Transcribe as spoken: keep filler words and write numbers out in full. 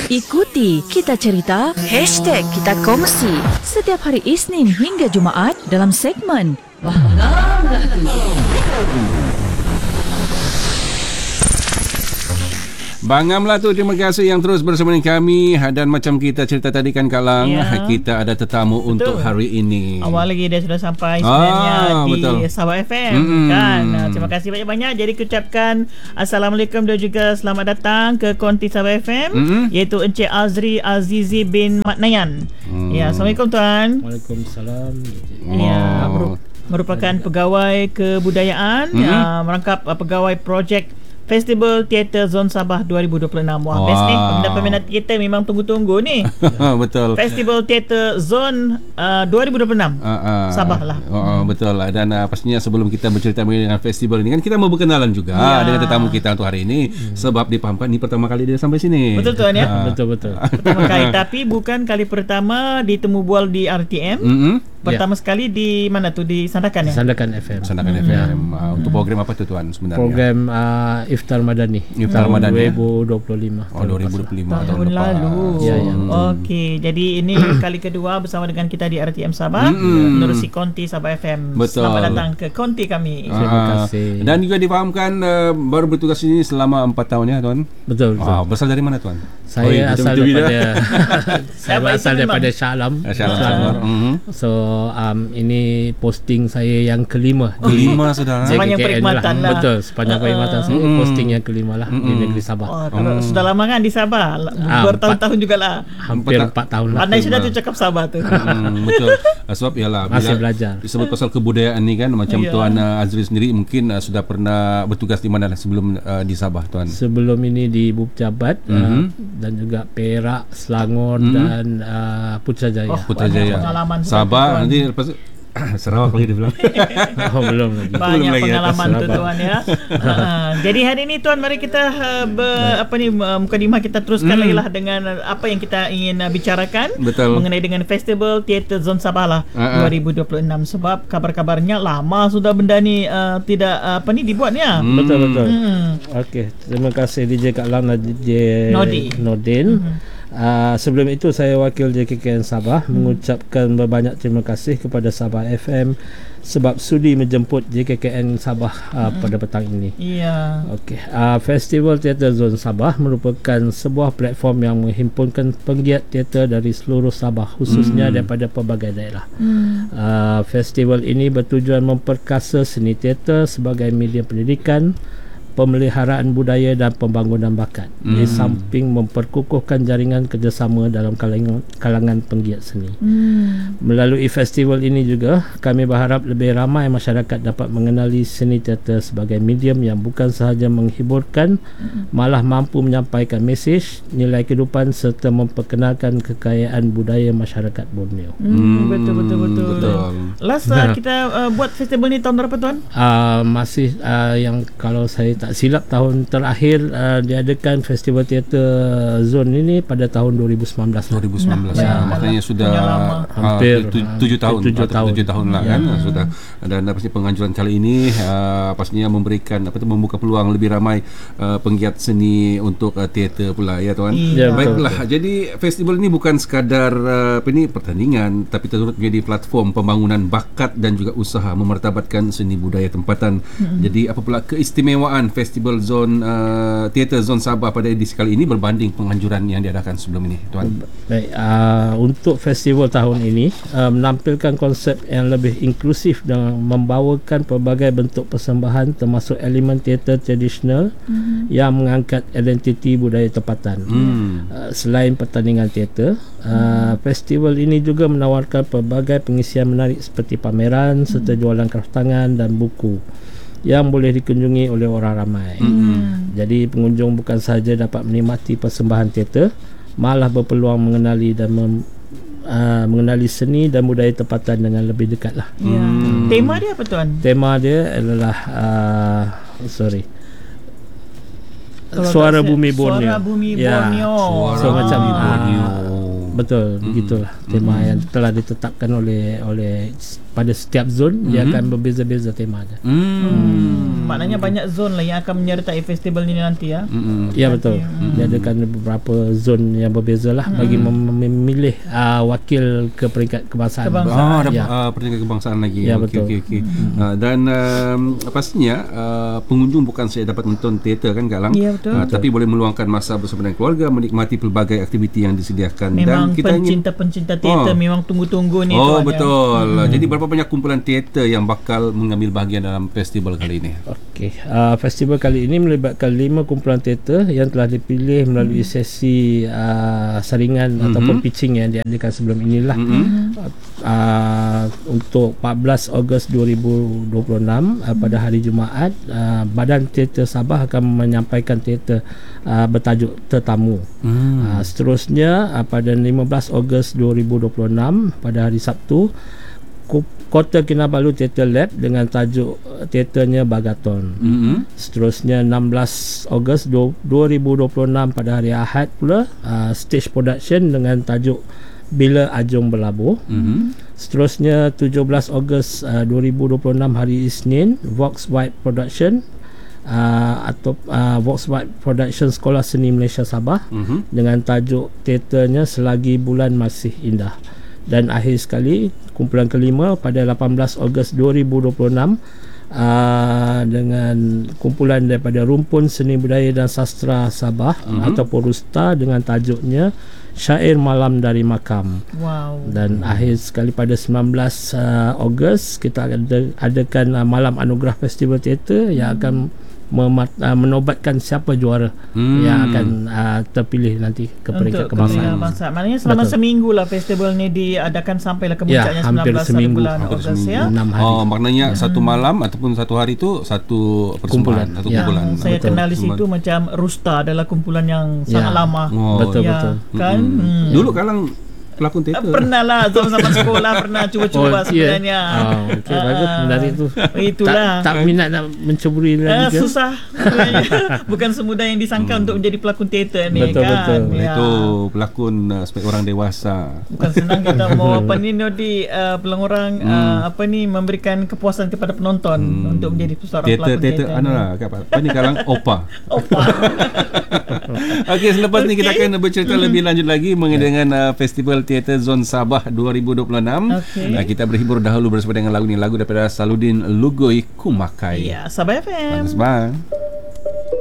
Ikuti Kita Cerita, hashtag Kita Kongsi setiap hari Isnin hingga Jumaat dalam segmen Bangamlah Tu. Bangamlah Tu, terima kasih yang terus bersama dengan kami. Dan macam kita cerita tadi kan Kak Lang, ya. Kita ada tetamu betul. Untuk hari ini. Awal lagi dia sudah sampai sebenarnya ah, di betul. Sabah F M mm-hmm. kan. Terima kasih banyak-banyak. Jadi ucapkan Assalamualaikum dan juga selamat datang ke Konti Sabah F M mm-hmm. iaitu Encik Azri Azizi bin Matnayan. Mm. Ya, Assalamualaikum tuan. Waalaikumsalam. Ya, oh. merupakan pegawai kebudayaan mm-hmm. ya, merangkap uh, pegawai projek Festival Teater Zon Sabah dua ribu dua puluh enam. Wah, wow. Best ni. Peminat-peminat kita memang tunggu-tunggu ni. Betul. Festival Teater Zon uh, dua ribu dua puluh enam. Uh, uh, Sabah lah. Uh, uh, betul. Dan uh, pastinya sebelum kita bercerita mengenai festival ini kan kita mau berkenalan juga ya. dengan tetamu kita untuk hari ini. Hmm. Sebab dipahamkan ini pertama kali dia sampai sini. Betul tuan ya? Uh, betul-betul. Pertama kali. Tapi bukan kali pertama ditemu bual di R T M. Mm-hmm. Pertama yeah. sekali di mana tu? Di Sandakan ya? Sandakan F M. Sandakan mm-hmm. F M. Uh, untuk program apa tu tuan sebenarnya? Program uh, Iftar Madani. Iftar Madani dua ribu dua puluh lima. Oh, dua ribu dua puluh lima tahun, tahun lalu. Ya, ya. Okey, jadi ini kali kedua bersama dengan kita di R T M Sabah mm-hmm. menerusi Konti Sabah F M. Betul. Selamat datang ke Konti kami. Terima uh, kasih. Dan juga difahamkan uh, baru bertugas ini selama empat tahun ya tuan. Betul, betul. Ah, berasal dari mana tuan? Saya oh, ya, asal betul, betul, daripada saya berasal daripada Shah Alam. Shah Alam. Mm-hmm. So um, ini posting saya yang kelima. Kelima sudah. Sepanjang perkhidmatan lah. Betul, sepanjang perkhidmatan uh, saya mm, posting yang kelima lah mm, di negeri Sabah. Oh, mm. Sudah lama kan di Sabah? Ah, bertahun-tahun jugalah. Hampir empat tahun lah. Pandai sudah tu cakap Sabah tu. Mm, betul. Sebab ialah masih belajar. Disebut pasal kebudayaan ni kan macam yeah. Tuan uh, Azri sendiri mungkin uh, sudah pernah bertugas di mana sebelum uh, di Sabah tuan? Sebelum ini di Bukjabat mm-hmm. uh, dan juga Perak, Selangor mm-hmm. dan uh, Putrajaya. Oh, Putrajaya. Sabah nanti lepas Sarawak lagi dia bilang. Oh, belum lagi. Banyak belum pengalaman lagi tu tuan ya. uh, jadi hari ini tuan mari kita uh, ber, apa ni uh, mukadimah kita teruskan hmm. lagi lah dengan apa yang kita ingin uh, bicarakan. Betul. Mengenai dengan Festival Teater Zon Sabah lah uh-huh. dua ribu dua puluh enam sebab kabar-kabarnya lama sudah benda ni uh, tidak uh, apa ni dibuat ni ya. Hmm. Betul betul. Hmm. Okey, terima kasih D J Kak Lang dan D J Nodi. Nodin. Hmm. Uh, sebelum itu saya wakil J K K N Sabah hmm. mengucapkan berbanyak terima kasih kepada Sabah F M sebab sudi menjemput J K K N Sabah uh, hmm. pada petang ini. Ya. Okey. Uh, Festival Teater Zon Sabah merupakan sebuah platform yang menghimpunkan penggiat teater dari seluruh Sabah khususnya hmm. daripada pelbagai daerah. Hmm. Uh, festival ini bertujuan memperkasa seni teater sebagai media pendidikan, pemeliharaan budaya dan pembangunan bakat hmm. di samping memperkukuhkan jaringan kerjasama dalam kalangan, kalangan penggiat seni. Hmm. Melalui festival ini juga kami berharap lebih ramai masyarakat dapat mengenali seni teater sebagai medium yang bukan sahaja menghiburkan hmm. malah mampu menyampaikan mesej, nilai kehidupan serta memperkenalkan kekayaan budaya masyarakat Borneo. Hmm. Betul betul betul. betul. Last uh, kita uh, buat festival ni tahun berapa tuan? Uh, masih uh, yang kalau saya tak silap tahun terakhir uh, diadakan Festival Teater Zon ini pada tahun dua ribu sembilan belas. dua ribu sembilan belas nah, ya, ya, maknanya sudah hampir tujuh tahun. tujuh tahun. tujuh tahun lah ya. kan sudah. Dan pasti penganjuran kali ini uh, pastinya memberikan apa tu membuka peluang lebih ramai uh, penggiat seni untuk uh, teater pula ya tuan. Ya, baiklah. betul. Jadi festival ini bukan sekadar uh, apa ni pertandingan tapi turut menjadi platform pembangunan bakat dan juga usaha memartabatkan seni budaya tempatan. Hmm. Jadi apa pula keistimewaan Festival Zon uh, Teater Zon Sabah pada edisi kali ini berbanding penganjuran yang diadakan sebelum ini tuan? Baik, uh, untuk festival tahun ini uh, menampilkan konsep yang lebih inklusif dan membawakan pelbagai bentuk persembahan termasuk elemen teater tradisional mm-hmm. yang mengangkat identiti budaya tempatan. Mm. Uh, selain pertandingan teater, uh, mm. festival ini juga menawarkan pelbagai pengisian menarik seperti pameran mm. serta jualan kraftangan dan buku yang boleh dikunjungi oleh orang ramai. Mm-hmm. Jadi pengunjung bukan sahaja dapat menikmati persembahan teater, malah berpeluang mengenali dan mem, uh, mengenali seni dan budaya tempatan dengan lebih dekat lah. Yeah. Hmm. Tema dia apa tuan? Tema dia adalah uh, sorry Suara, Suara Bumi Borneo. Suara Bumi ya. Borneo. Suara so, macam Borneo. Uh, betul, mm-hmm. begitulah tema mm-hmm. yang telah ditetapkan oleh oleh pada setiap zon mm-hmm. dia akan berbeza-beza temanya. Hmm. Hmm. Maknanya banyak zon lah yang akan menyertai festival ini nanti ya. Mm-hmm. Ya betul. Hmm. Dia adakan beberapa zon yang berbeza lah hmm. bagi mem- memilih uh, wakil ke peringkat kebangsaan. Kebangsaan. Oh, ada ya. uh, peringkat kebangsaan lagi. Ya, Okey betul. okey okey. Hmm. Uh, dan um, pastinya uh, pengunjung bukan saja dapat menonton teater kan Kak Lang. Ya, betul. Uh, tapi boleh meluangkan masa bersama dengan keluarga menikmati pelbagai aktiviti yang disediakan. Memang dan kita ingin pencinta-pencinta teater Oh. memang tunggu-tunggu ni. Oh tuan, betul. Ya. Hmm. Jadi berapa banyak kumpulan teater yang bakal mengambil bahagian dalam festival kali ini? Okey, uh, festival kali ini melibatkan lima kumpulan teater yang telah dipilih melalui Hmm. sesi uh, saringan Mm-hmm. ataupun pitching yang diadakan sebelum inilah. Mm-hmm. Uh, untuk empat belas Ogos dua ribu dua puluh enam uh, pada hari Jumaat, uh, Badan Teater Sabah akan menyampaikan teater uh, bertajuk Tetamu. Hmm. Uh, seterusnya uh, pada lima belas Ogos dua ribu dua puluh enam pada hari Sabtu, Kota Kinabalu Theatre Lab dengan tajuk uh, teaternya Bagaton. Mm-hmm. Seterusnya enam belas Ogos dua ribu dua puluh enam pada hari Ahad pula, uh, Stage Production dengan tajuk Bila Ajung Berlabuh. Mm-hmm. Seterusnya tujuh belas Ogos uh, dua ribu dua puluh enam hari Isnin, Vox White Production uh, atau uh, Vox White Production Sekolah Seni Malaysia Sabah Mm-hmm. dengan tajuk teaternya Selagi Bulan Masih Indah. Dan akhir sekali kumpulan kelima pada lapan belas Ogos dua ribu dua puluh enam uh, dengan kumpulan daripada Rumpun Seni Budaya dan Sastra Sabah Mm-hmm. ataupun Rusta dengan tajuknya Syair Malam Dari Makam. Wow. Dan akhir sekali pada sembilan belas uh, Ogos kita ada, adakan uh, Malam Anugerah Festival Teater yang akan memat, uh, menobatkan siapa juara Hmm. yang akan uh, terpilih nanti ke peringkat Untuk kebangsaan. kebangsaan. Maknanya selama Betul. seminggu lah festival ni diadakan sampailah ke puncaknya Ya, sembilan hampir belas hari seminggu. bulan Hampir Ogos seminggu. ya. enam hari. Oh, maknanya satu malam ataupun satu hari tu satu persembahan, Kumpulan. satu Ya. kumpulan. Yang saya Betul. kenal di situ macam Rusta adalah kumpulan yang Ya. sangat lama. Oh. Betul Ya, betul. kan? Mm-mm. Hmm. Dulu Kalang pelakon Ah, teater. Pernah lah zaman-zaman sekolah pernah cuba-cuba Oh, ya. sebenarnya. Oh, okey, bagus. Ah, Menarik tu. Itulah. Tak, tak minat nak mencuburi Eh, lagi ke? susah sebenarnya. Bukan semudah yang disangka Hmm. untuk menjadi pelakon teater ni Betul, kan. betul. Ya. Itu pelakon uh, sebagai orang dewasa. Bukan senang kita mau apa ni Nodi uh, pelang orang Hmm. uh, apa ni memberikan kepuasan kepada penonton Hmm. untuk menjadi seorang Teater pelakon teater teater. anu lah apa, apa ni Kalang opa. Opa. Okey, selepas ni Okey. kita akan bercerita lebih lanjut lagi mengenai dengan uh, Festival Teater Zon Sabah dua ribu dua puluh enam. Okey. Nah, kita berhibur dahulu bersama dengan lagu ni, lagu daripada Saludin Lugoi Kumakai. Ya, Sabah F M. Bagus bang.